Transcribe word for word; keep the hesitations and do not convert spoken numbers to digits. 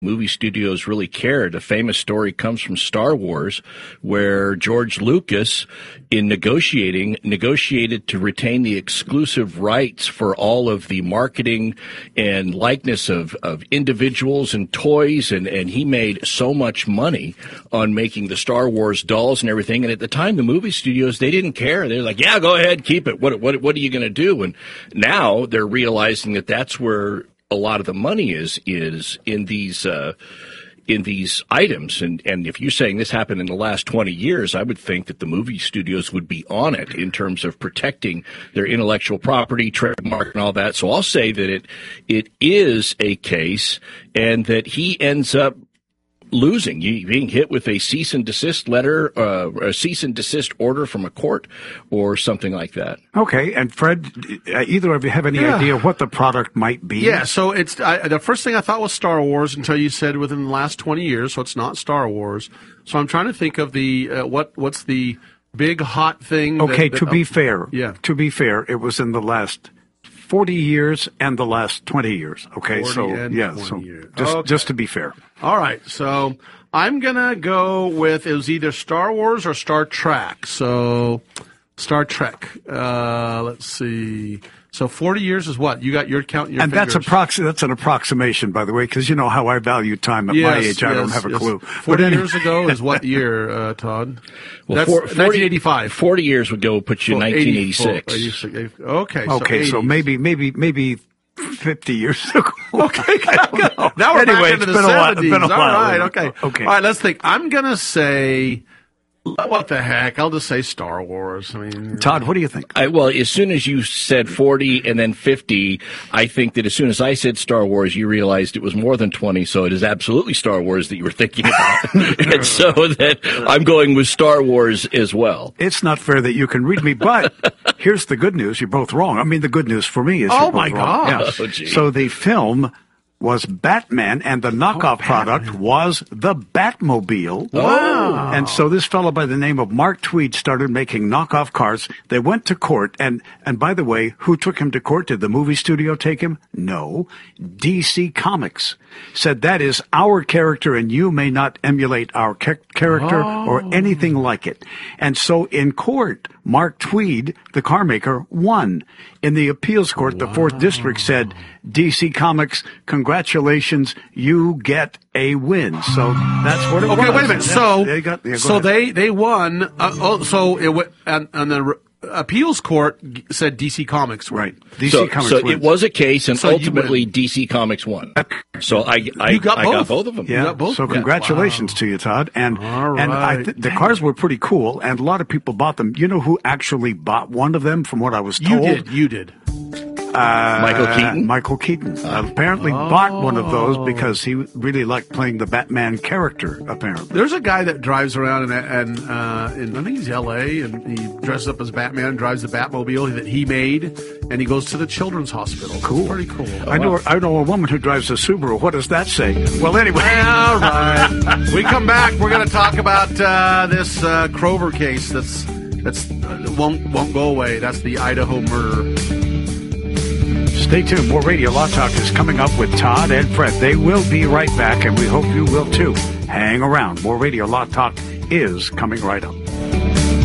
movie studios really cared. A famous story comes from Star Wars, where George Lucas, in negotiating, negotiated to retain the exclusive rights for all of the marketing and likeness of, of individuals and toys, and, and he made so much money on making the Star Wars dolls and everything. And at the time, the movie studios, they didn't care. They're like, yeah, go ahead, keep it. What, what, what are you going to do? And now they're realizing that that's where a lot of the money is is in these uh, in these items, and and if you're saying this happened in the last twenty years, I would think that the movie studios would be on it in terms of protecting their intellectual property, trademark, and all that. So I'll say that it it is a case, and that he ends up losing, being hit with a cease and desist letter, uh, a cease and desist order from a court, or something like that. Okay, and Fred, either of you have any yeah. idea what the product might be? Yeah, so it's I, the first thing I thought was Star Wars until you said within the last twenty years, so it's not Star Wars. So I'm trying to think of the uh, what what's the big hot thing. Okay, that, that, to be oh, fair, yeah, to be fair, it was in the last forty years and the last twenty years. Okay, so yeah, so years. just okay. just to be fair. All right, so I'm gonna go with it was either Star Wars or Star Trek. So Star Trek. Uh, let's see. So forty years is what you got your count. Your and fingers. that's approx- That's an approximation, by the way, because you know how I value time at yes, my age. I yes, don't have a yes. clue. Forty anyway. years ago is what year, uh, Todd? Well, that's for, forty, nineteen eighty-five. Forty years would go put you in nineteen eighty-six. Okay. Okay. So, so maybe maybe maybe. Fifty years ago. Okay, now we're anyway, back into the been seventies. A while, been a All while right, later. okay, okay. All right. Let's think. I'm gonna say, what the heck? I'll just say Star Wars. I mean, Todd, what do you think? I, well, as soon as you said forty and then fifty, I think that as soon as I said Star Wars, you realized it was more than twenty. So it is absolutely Star Wars that you were thinking about, and so that I'm going with Star Wars as well. It's not fair that you can read me, but here's the good news: you're both wrong. I mean, the good news for me is oh you're my both wrong. gosh! Yeah. Oh, gee. So the film was Batman, and the knockoff oh, product was the Batmobile. Wow. And so this fellow by the name of Mark Tweed started making knockoff cars. They went to court, and, and by the way, who took him to court? Did the movie studio take him? No. D C Comics said that is our character, and you may not emulate our ca- character oh. or anything like it. And so in court, Mark Tweed, the car maker, won. In the appeals court, wow. the fourth district said, D C Comics, congratulations, you get a win. So that's what it okay, was. Okay, wait a minute. So, they got, yeah, so ahead. they, they won. Uh, oh, so it went, and, and the appeals court said D C Comics won. Right. D C so, Comics So wins. it was a case, and so ultimately D C Comics won. So I, I, you got I both. got both of them. Yeah. You got both. So congratulations wow. to you, Todd. And All and I right. th- the cars were pretty cool, and a lot of people bought them. You know who actually bought one of them? From what I was told, You did. You did. Uh, Michael Keaton? Michael Keaton uh, apparently oh. bought one of those because he really liked playing the Batman character, apparently. There's a guy that drives around in, and uh, in I think he's L A, and he dresses up as Batman and drives the Batmobile that he made, and he goes to the children's hospital. Cool. It's pretty cool. I know I know a woman who drives a Subaru. What does that say? Well, anyway. All right. We come back, we're going to talk about uh, this uh, Krover case that's that's uh, won't won't go away. That's the Idaho murder. Stay tuned. More Radio Law Talk is coming up with Todd and Fred. They will be right back, and we hope you will too. Hang around. More Radio Law Talk is coming right up.